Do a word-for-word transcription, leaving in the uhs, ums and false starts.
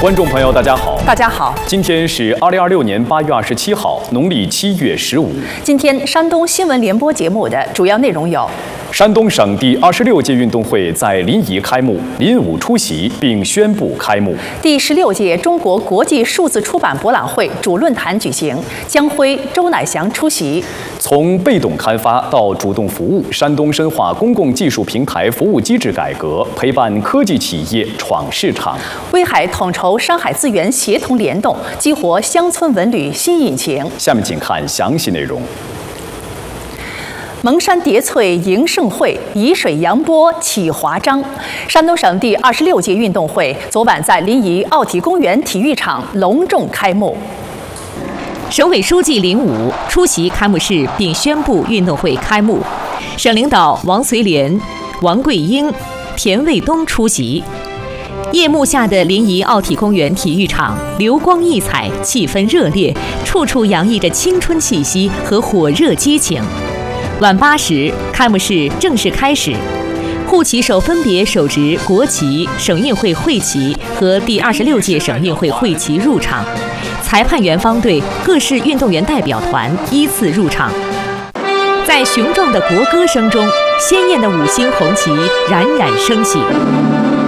观众朋友，大家好， 大家好， 今天是二零二六年八月二十七号，农历七月十五。 今天山东新闻联播节目的主要内容有： 山东省第二十六届运动会在临沂开幕，林武出席并宣布开幕； 第十六届中国国际数字出版博览会主论坛举行，姜辉、周乃祥出席。 从被动开发到主动服务，山东深化公共技术平台服务机制改革，陪伴科技企业闯市场。 威海统筹山海资源协同联动，激活乡村文旅新引擎。 下面请看详细内容。 蒙山叠翠迎盛会，沂水扬波启华章。山东省第二十六届运动会昨晚在临沂奥体公园体育场隆重开幕。 省委书记林武出席开幕式并宣布运动会开幕，省领导王绥莲、王桂英、田卫东出席。夜幕下的临沂奥体公园体育场流光溢彩，气氛热烈，处处洋溢着青春气息和火热激情。晚八时，开幕式正式开始，护旗手分别手执国旗、省运会会旗和第二十六届省运会会旗入场，裁判员方队、各市运动员代表团依次入场。在雄壮的国歌声中，鲜艳的五星红旗冉冉升起。